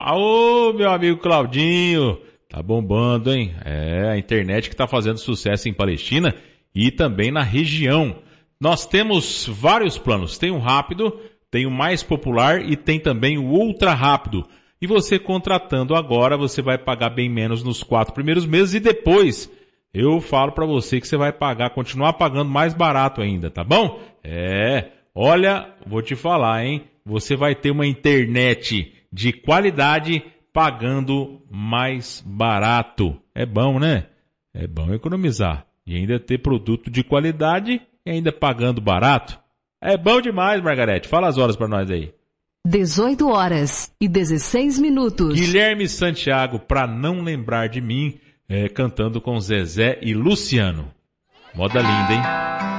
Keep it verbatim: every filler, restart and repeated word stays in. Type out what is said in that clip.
Aô, meu amigo Claudinho, tá bombando, hein? É, a internet que tá fazendo sucesso em Palestina e também na região. Nós temos vários planos, tem o rápido, tem o mais popular e tem também o ultra rápido. E você contratando agora, você vai pagar bem menos nos quatro primeiros meses e depois eu falo pra você que você vai pagar, continuar pagando mais barato ainda, tá bom? É, olha, vou te falar, hein? Você vai ter uma internet de qualidade pagando mais barato. É bom, né? É bom economizar. E ainda ter produto de qualidade e ainda pagando barato. É bom demais, Margarete. Fala as horas pra nós aí. dezoito horas e dezesseis minutos. Guilherme Santiago, pra não lembrar de mim, é, cantando com Zezé e Luciano. Moda linda, hein?